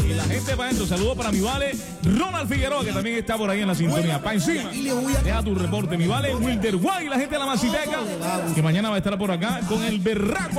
Y la gente para adentro. Saludos para mi vale Ronald Figueroa, que también está por ahí en la sintonía. Pa' encima. Deja tu reporte, mi vale Wilder Guay, la gente de la Maciteca, que mañana va a estar por acá con el berraco.